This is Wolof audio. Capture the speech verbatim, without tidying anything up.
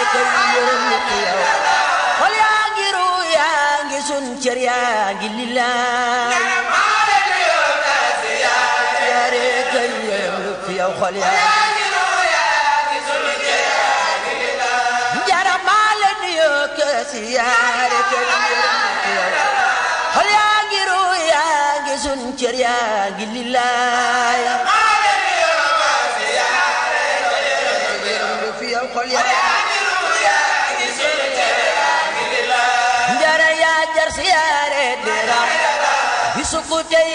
kay yërëm nit yow xol yaa ngi ru yaa ngi sun cër yaa ngi lillaay siyaare kay yërëm nit yow xol yaa ngi ru yaa ngi sun cër yaa ngi lillaay jaramaa la nuyoo ka siyaare kay yërëm nit yow xol yaa ngi ru yaa ngi sun cër yaa ngi lillaay njara yaa jar siyaare dira bisu ku tey